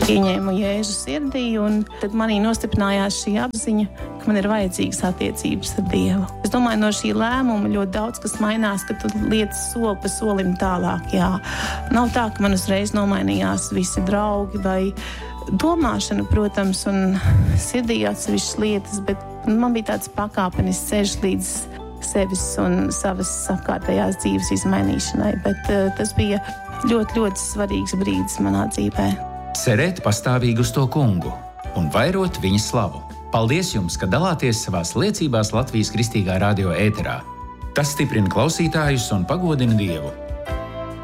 pieņēmu Jēzu sirdī, un tad manī nostiprinājās šī apziņa, ka man ir vajadzīgas attiecības ar Dievu. Es domāju, no šī lēmuma ļoti daudz kas mainās, ka tu lietas soli pa solim tālāk. Jā. Nav tā, ka man uzreiz nomainījās visi draugi vai domāšana, protams, un sirdī atsevišķas lietas, bet man bija tāds pakāpenis ceļš līdz sevis un savas apkārtējās dzīves izmainīšanai, bet tas bija ļoti, ļoti svarīgs brīdis manā dzīvē. Cerēt pastāvīgi uz to kungu un vairot viņa slavu. Paldies jums, ka dalāties savās liecībās Latvijas Kristīgā radio ēterā. Tas stiprina klausītājus un pagodina Dievu.